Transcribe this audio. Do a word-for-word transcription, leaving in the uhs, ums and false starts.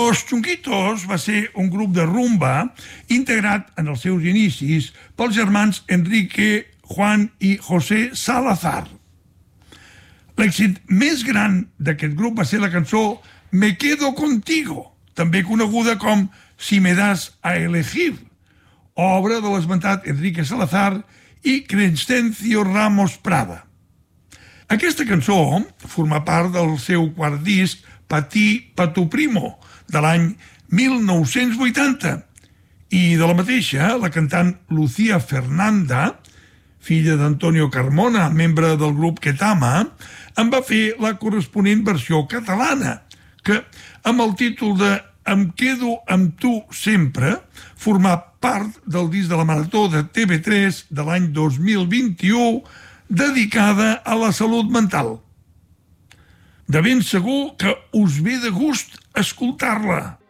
Los Chunguitos va ser un grup de rumba integrat en els seus inicis pels germans Enrique, Juan i José Salazar. L'èxit més gran d'aquest grup va ser la cançó Me quedo contigo, també coneguda com Si me das a elegir, obra de l'esmentat Enrique Salazar i Crescencio Ramos Prada. Aquesta cançó forma part del seu quart disc Pa ti, pa tu primo, de l'any mil nou-cents vuitanta, i de la mateixa, la cantant Lucía Fernanda, filla d'Antonio Carmona, membre del grup Ketama, en va fer la corresponent versió catalana, que, amb el títol de Em quedo amb tu sempre, formà part del disc de la Marató de T V tres de l'any dos mil vint-i-u, dedicada a la salut mental. De ben segur que us ve de gust escoltar-la.